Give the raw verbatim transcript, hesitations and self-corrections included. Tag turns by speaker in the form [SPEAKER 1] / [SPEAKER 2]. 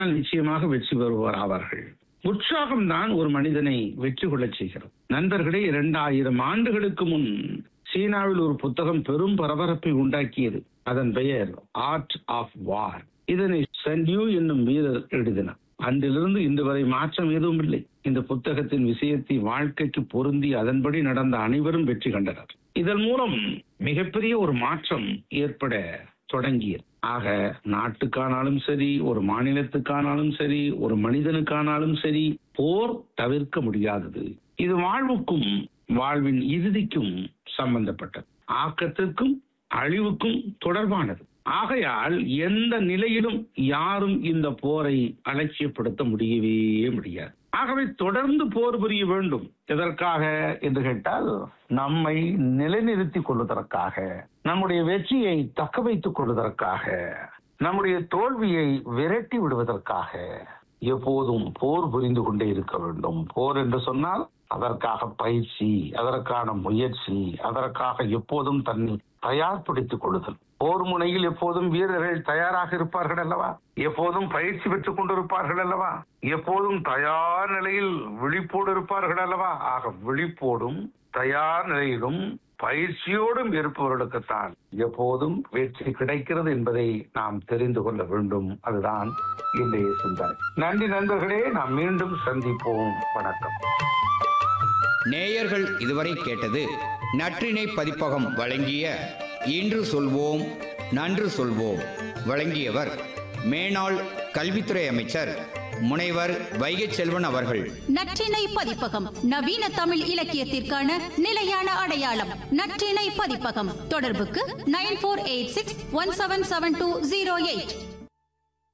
[SPEAKER 1] நிச்சயமாக வெற்றி பெறுவார் ஆவார்கள். உற்சாகம் தான் ஒரு மனிதனை வெற்றி கொள்ளச் செய்கிறது. நண்பர்களே, இரண்டாயிரம் ஆண்டுகளுக்கு முன் சீனாவில் ஒரு புத்தகம் பெரும் பரபரப்பை உண்டாக்கியது. அதன் பெயர் ஆர்ட் ஆஃப் வார். இதனை சன்யூ என்னும் வீரர் எழுதினார். அன்றிலிருந்து இன்று வரை மாற்றம் எதுவும் இல்லை. இந்த புத்தகத்தின் விஷயத்தை வாழ்க்கைக்கு பொருந்தி அதன்படி நடந்த அனைவரும் வெற்றி கண்டனர். இதன் மூலம் மிகப்பெரிய ஒரு மாற்றம் ஏற்பட தொடங்கியது. ஆக நாட்டுக்கானாலும் சரி, ஒரு மாநிலத்துக்கானாலும் சரி, ஒரு மனிதனுக்கானாலும் சரி, போர் தவிர்க்க முடியாதது. இது வாழ்வுக்கும் வாழ்வின் இறுதிக்கும் சம்பந்தப்பட்டது, ஆக்கத்திற்கும் அழிவுக்கும் தொடர்பானது. ஆகையால் எந்த நிலையிலும் யாரும் இந்த போரை அலட்சியப்படுத்த முடியவே முடியாது. ஆகவே தொடர்ந்து போர் புரிய வேண்டும். எதற்காக என்று கேட்டால், நம்மை நிலைநிறுத்திக் கொள்வதற்காக, நம்முடைய வெற்றியை தக்க வைத்துக் கொள்வதற்காக, நம்முடைய தோல்வியை விரட்டி விடுவதற்காக எப்போதும் போர் புரிந்து கொண்டே இருக்க வேண்டும். போர் என்று சொன்னால் அதற்காக பயிற்சி, அதற்கான முயற்சி, அதற்காக எப்போதும் தன்னை தயார்படுத்திக் கொள்ளுதல். போர் முனையில் எப்போதும் வீரர்கள் தயாராக இருப்பார்கள் அல்லவா? எப்போதும் பயிற்சி பெற்றுக் கொண்டிருப்பார்கள் அல்லவா? எப்போதும் தயார் நிலையில் விழிப்போடு இருப்பார்கள் அல்லவா? ஆக விழிப்போடும் தயார் நிலையிலும் பயிற்சியோடும் இருப்பவர்களுக்குத்தான் எப்போதும் வெற்றி கிடைக்கிறது என்பதை நாம் தெரிந்து கொள்ள வேண்டும். அதுதான் இன்றைய சிந்தனை. நன்றி நண்பர்களே, நாம் மீண்டும் சந்திப்போம். வணக்கம்.
[SPEAKER 2] நேயர்கள் இதுவரை கேட்டது நற்றிணை பதிப்பகம் வழங்கிய இன்று சொல்வோம் நன்று சொல்வோம். வழங்கியவர் மேனாள் கல்வித்துறை அமைச்சர் முனைவர் வைகை செல்வன் அவர்கள்.
[SPEAKER 3] நற்றிணை பதிப்பகம் நவீன தமிழ் இலக்கியத்திற்கான நிலையான அடையாளம். நற்றிணை பதிப்பகம். தொடர்புக்கு nine four eight six one seven seven two zero eight.